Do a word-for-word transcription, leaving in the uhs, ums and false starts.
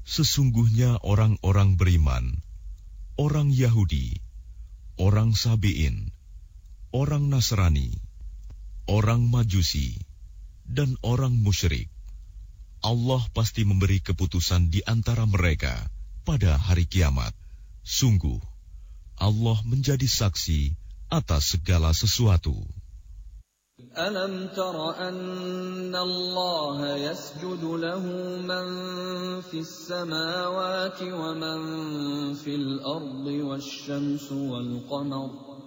Sesungguhnya orang-orang beriman, orang Yahudi, orang Sabi'in, orang Nasrani, orang Majusi, dan orang musyrik, Allah pasti memberi keputusan di antara mereka pada hari kiamat. Sungguh, Allah menjadi saksi atas segala sesuatu. أَلَمْ تَرَ أَنَّ اللَّهَ يَسْجُدُ لَهُ مَن فِي السَّمَاوَاتِ وَمَن فِي الْأَرْضِ وَالشَّمْسُ وَالْقَمَرُ